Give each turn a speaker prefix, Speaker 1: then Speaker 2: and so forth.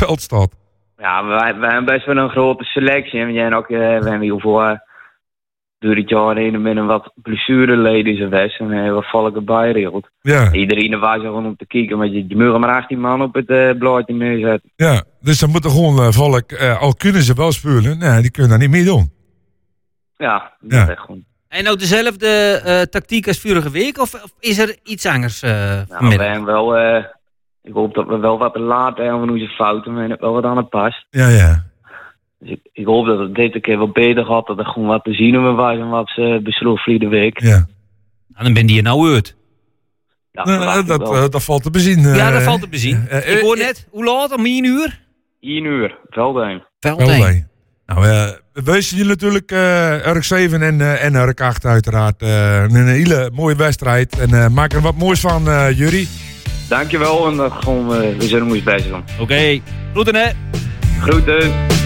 Speaker 1: veld staat.
Speaker 2: Ja, wij hebben best wel een grote selectie. En we hebben ook, we hebben heel veel door het jaar heen met een wat blessureleden geweest. En wat valken bijregeld.
Speaker 1: Ja.
Speaker 2: Iedereen was er gewoon om te kijken. Maar je moet maar 18 man op het blaadje neerzetten.
Speaker 1: Ja, dus dan moet er gewoon volk, al kunnen ze wel spelen, nee, die kunnen daar niet meer doen.
Speaker 2: Ja, dat is echt goed.
Speaker 3: En ook dezelfde tactiek als vorige week? Of is er iets anders
Speaker 2: Nou,
Speaker 3: vanmiddag?
Speaker 2: we hebben wel... ik hoop dat we wel wat te laat hebben van onze fouten. Maar het wel wat aan het past.
Speaker 1: Ja.
Speaker 2: Dus ik hoop dat het dit keer wel beter gaat. Dat er gewoon wat te zien was en wat ze besloot vliegende week.
Speaker 1: Ja.
Speaker 3: Nou, dan ben die er nou uit.
Speaker 2: Ja,
Speaker 1: Dat valt te bezien.
Speaker 3: Ja, dat valt te bezien. Ik hoor
Speaker 1: net.
Speaker 3: net, hoe laat? Om 1 uur?
Speaker 2: 1 uur, Veldheim.
Speaker 3: Veldheim.
Speaker 1: Nou, we wensen jullie natuurlijk Urk 7 en Urk 8 uiteraard een hele mooie wedstrijd. En maak er wat moois van, Jury.
Speaker 2: Dankjewel en we zijn er moeilijk bezig om.
Speaker 3: Oké. Groeten hè.
Speaker 2: Groeten.